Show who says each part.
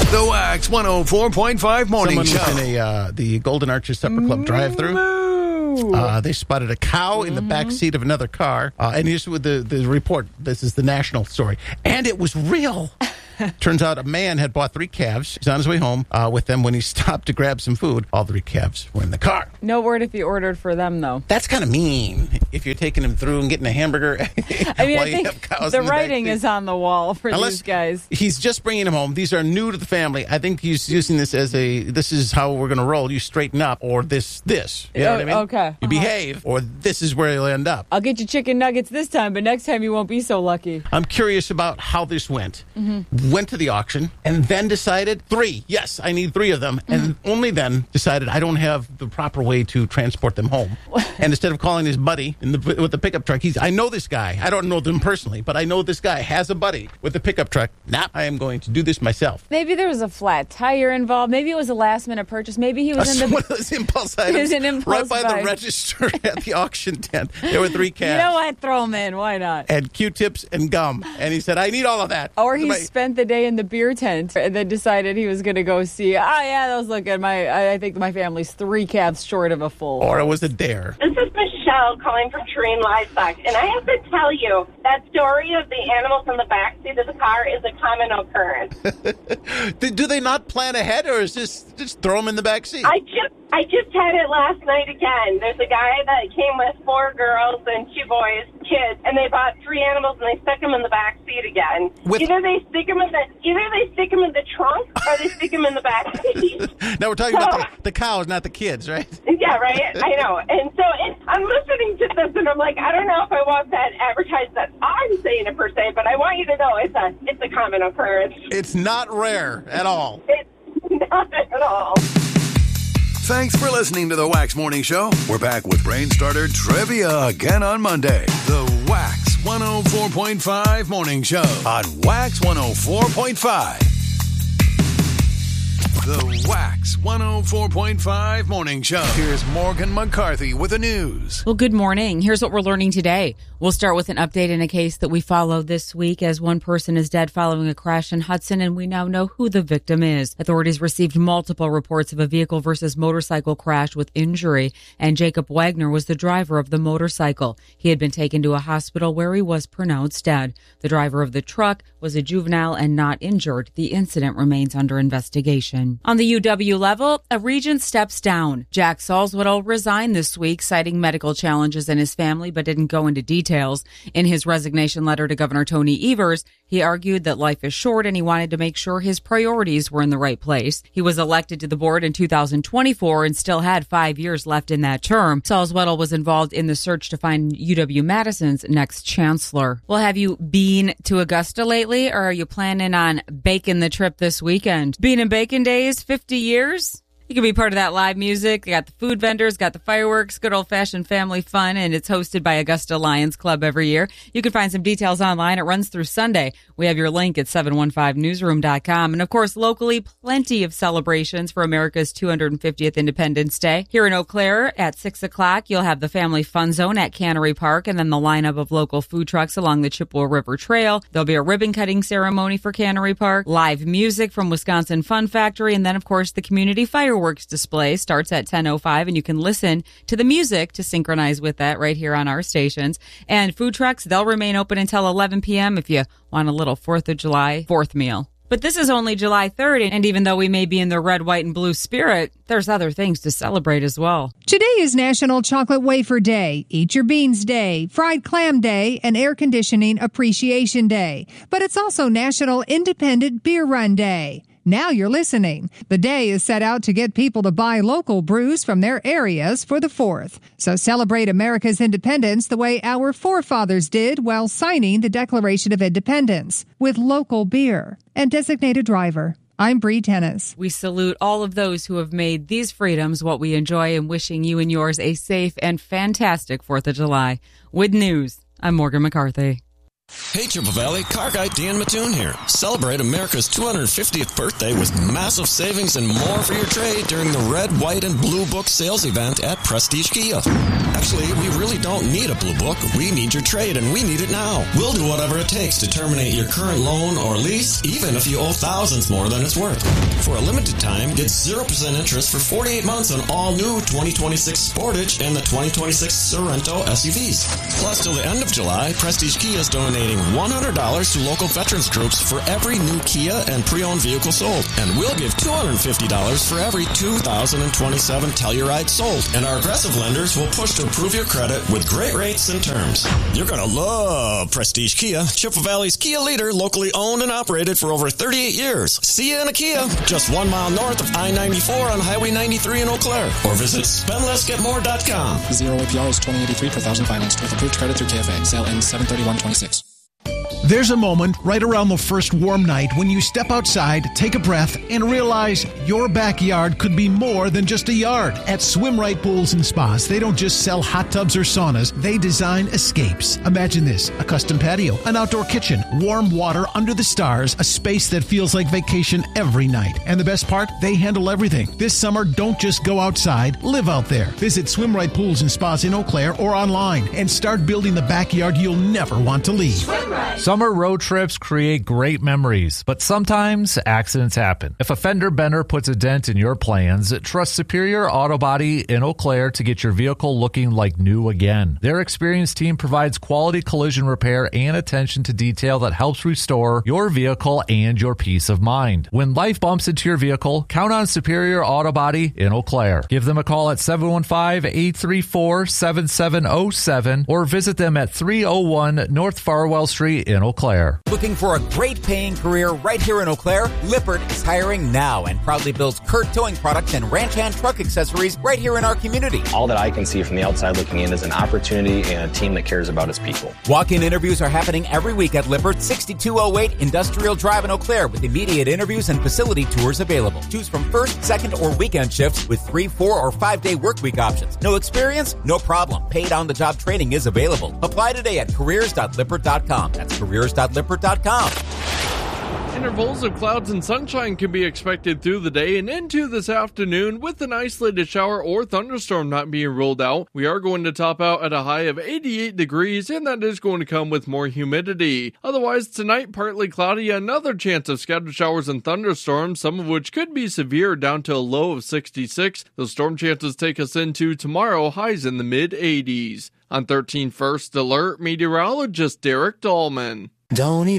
Speaker 1: The Wax 104.5 Morning Show.
Speaker 2: Someone was in the Golden Arches Supper Club drive-thru. They spotted a cow in the back seat of another car. And here's with the report. This is the national story. And it was real. Turns out a man had bought 3 calves. He's on his way home with them when he stopped to grab some food. All 3 calves were in the car.
Speaker 3: No word if he ordered for them, though.
Speaker 2: That's kind of mean if you're taking him through and getting a hamburger.
Speaker 3: I mean, I think the writing is on the wall for these guys.
Speaker 2: He's just bringing them home. These are new to the family. I think he's using this as this is how we're going to roll. You straighten up or this. You know what I mean?
Speaker 3: Okay.
Speaker 2: You behave or this is where you'll end up.
Speaker 3: I'll get you chicken nuggets this time, but next time you won't be so lucky.
Speaker 2: I'm curious about how this went. Went to the auction and then decided 3. Yes, I need 3 of them. And only then decided I don't have the proper way to transport them home. And instead of calling his buddy with the pickup truck, I know this guy. I don't know them personally, but I know this guy has a buddy with the pickup truck. I am going to do this myself.
Speaker 3: Maybe there was a flat tire involved. Maybe it was a last-minute purchase. Maybe he was
Speaker 2: one of those impulse items.
Speaker 3: It was an impulse
Speaker 2: right by
Speaker 3: buy.
Speaker 2: The register at the auction tent. There were 3 calves.
Speaker 3: You know what? Throw them in. Why not?
Speaker 2: And Q-tips and gum. And he said, I need all of that.
Speaker 3: Or he spent the day in the beer tent and then decided he was going to go see, those look good. I think my family's 3 calves short of a full.
Speaker 2: Or it was a dare.
Speaker 4: This is Michelle calling from Terrain Livestock, and I have to tell you, that story of the animals in the backseat of the car is a common occurrence.
Speaker 2: Do they not plan ahead, or is this just throw them in the backseat?
Speaker 4: I just had it last night again. There's a guy that came with 4 girls and 2 boys, kids, and they bought 3 animals and they stuck them in the back seat again. Either they stick them in the trunk or they stick them in the back seat.
Speaker 2: Now we're talking about the cows, not the kids, right?
Speaker 4: Yeah, right. I know. And so I'm listening to this, and I'm like, I don't know if I want that advertised that I'm saying it per se, but I want you to know it's a common occurrence.
Speaker 2: It's not rare at all.
Speaker 4: It's not at all.
Speaker 1: Thanks for listening to the Wax Morning Show. We're back with Brain Starter Trivia again on Monday. The Wax 104.5 Morning Show on Wax 104.5. The Wax 104.5 Morning Show. Here's Morgan McCarthy with the news.
Speaker 3: Well, good morning. Here's what we're learning today. We'll start with an update in a case that we followed this week as one person is dead following a crash in Hudson, and we now know who the victim is. Authorities received multiple reports of a vehicle versus motorcycle crash with injury, and Jacob Wagner was the driver of the motorcycle. He had been taken to a hospital where he was pronounced dead. The driver of the truck was a juvenile and not injured. The incident remains under investigation. On the UW level, a regent steps down. Jack Salzwedel resigned this week, citing medical challenges in his family, but didn't go into details. In his resignation letter to Governor Tony Evers, he argued that life is short and he wanted to make sure his priorities were in the right place. He was elected to the board in 2024 and still had 5 years left in that term. Salzwedel was involved in the search to find UW-Madison's next chancellor. Well, have you been to Augusta lately, or are you planning on baking the trip this weekend? Bean and Bacon Days, 50 years? You can be part of that live music. They got the food vendors, got the fireworks, good old-fashioned family fun, and it's hosted by Augusta Lions Club every year. You can find some details online. It runs through Sunday. We have your link at 715newsroom.com. And, of course, locally, plenty of celebrations for America's 250th Independence Day. Here in Eau Claire at 6 o'clock, you'll have the Family Fun Zone at Cannery Park, and then the lineup of local food trucks along the Chippewa River Trail. There'll be a ribbon-cutting ceremony for Cannery Park, live music from Wisconsin Fun Factory, and then, of course, the community fireworks display starts at 10:05, and you can listen to the music to synchronize with that right here on our stations. And food trucks, they'll remain open until 11 p.m. if you want a little 4th of July 4th meal. But this is only July 3rd, and even though we may be in the red, white, and blue spirit, there's other things to celebrate as well.
Speaker 5: Today is National Chocolate Wafer Day, Eat Your Beans Day, Fried Clam Day, and Air Conditioning Appreciation Day. But it's also National Independent Beer Run Day. Now you're listening. The day is set out to get people to buy local brews from their areas for the 4th. So celebrate America's independence the way our forefathers did while signing the Declaration of Independence, with local beer and designated driver. I'm Bree Tennis.
Speaker 3: We salute all of those who have made these freedoms what we enjoy, and wishing you and yours a safe and fantastic 4th of July. With news, I'm Morgan McCarthy.
Speaker 6: Hey, Chippewa Valley, car guy Dan Mattoon here. Celebrate America's 250th birthday with massive savings and more for your trade during the Red, White, and Blue Book sales event at Prestige Kia. Actually, we really don't need a Blue Book. We need your trade, and we need it now. We'll do whatever it takes to terminate your current loan or lease, even if you owe thousands more than it's worth. For a limited time, get 0% interest for 48 months on all new 2026 Sportage and the 2026 Sorento SUVs. Plus, till the end of July, Prestige Kia is donating $100 to local veterans groups for every new Kia and pre-owned vehicle sold. And we'll give $250 for every 2027 Telluride sold. And our aggressive lenders will push to improve your credit with great rates and terms. You're going to love Prestige Kia, Chippewa Valley's Kia leader, locally owned and operated for over 38 years. See you in a Kia, just 1 mile north of I-94 on Highway 93 in Eau Claire. Or visit spendlessgetmore.com.
Speaker 7: 0 APR is $20.83 per thousand financed with approved credit through KFA. Sale ends 7/31/26.
Speaker 8: There's a moment right around the first warm night when you step outside, take a breath, and realize your backyard could be more than just a yard. At Swim Right Pools and Spas, they don't just sell hot tubs or saunas, they design escapes. Imagine this: a custom patio, an outdoor kitchen, warm water under the stars, a space that feels like vacation every night. And the best part? They handle everything. This summer, don't just go outside, live out there. Visit Swim Right Pools and Spas in Eau Claire or online and start building the backyard you'll never want to leave.
Speaker 9: Swim Right. Summer road trips create great memories, but sometimes accidents happen. If a fender bender puts a dent in your plans, trust Superior Auto Body in Eau Claire to get your vehicle looking like new again. Their experienced team provides quality collision repair and attention to detail that helps restore your vehicle and your peace of mind. When life bumps into your vehicle, count on Superior Auto Body in Eau Claire. Give them a call at 715-834-7707 or visit them at 301 North Farwell Street in Eau Claire.
Speaker 10: Looking for a great paying career right here in Eau Claire? Lippert is hiring now and proudly builds Kurt towing products and ranch hand truck accessories right here in our community.
Speaker 11: All that I can see from the outside looking in is an opportunity and a team that cares about its people.
Speaker 10: Walk-in interviews are happening every week at Lippert, 6208 Industrial Drive in Eau Claire, with immediate interviews and facility tours available. Choose from first, second, or weekend shifts with 3, 4, or 5-day work week options. No experience? No problem. Paid on-the-job training is available. Apply today at careers.lippert.com. That's careers.lippert.com.
Speaker 12: Intervals of clouds and sunshine can be expected through the day and into this afternoon, with an isolated shower or thunderstorm not being ruled out. We are going to top out at a high of 88 degrees, and that is going to come with more humidity. Otherwise, tonight, partly cloudy, another chance of scattered showers and thunderstorms, some of which could be severe, down to a low of 66. Those storm chances take us into tomorrow, highs in the mid-80s. On 13 First Alert, meteorologist Derek Dahlman.
Speaker 13: Don't even